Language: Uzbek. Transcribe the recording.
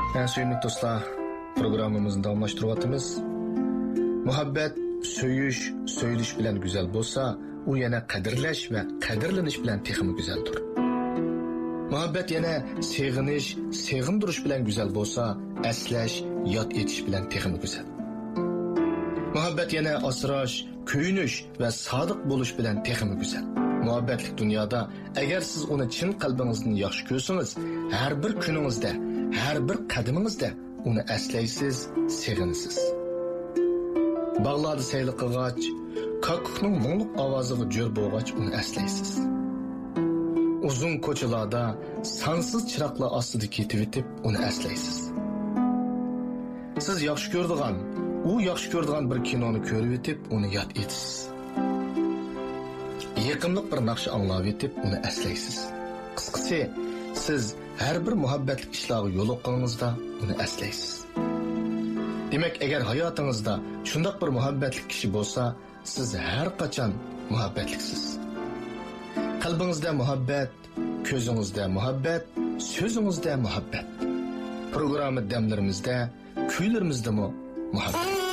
Sevimli dostlar, programımızı davamlaştırıyatımız. Muhabbet, söyüş, söyleyiş bilen güzel bolsa, u yana qadirlash ve qadirlanish bilen texmi güzeldir. Muhabbet yana sevinish, sevindirish bilen güzel bolsa, eslash, yod etish bilen texmi güzel. Muhabbet yana asrash, kuyunish ve sadık buluş bilen texmi güzel. Muhabbetlik dünyada, eğer siz onu chin qalbingizdan yaxshi ko'rsangiz, har bir kuningizda, har bir qadamingizda onu eslaysiz, sevinasiz. Bağlarda saylı qilg'ach, kakukning mungluq ovoziga jo'r bo'lg'ach uni eslaysiz. Uzun ko'chalarda sansiz chiroqlar ostida ketib o'tib uni eslaysiz. Siz yaxshi ko'radigan, u yaxshi ko'radigan bir kinoni ko'rib o'tib uni yod etasiz. Yaqinliq bir naqshi anglab etib uni eslaysiz. Qisqasi, siz har bir muhabbatlik ishlarga yo'liqqaningizda uni eslaysiz. Demek eğer hayatınızda şundak bir muhabbetlik kişi bolsa, siz her kaçan muhabbetliksiz. Kalbinizde muhabbet, közünüzde muhabbet, sözünüzde muhabbet. Programı demlerimizde, kuylerimizde mi muhabbet.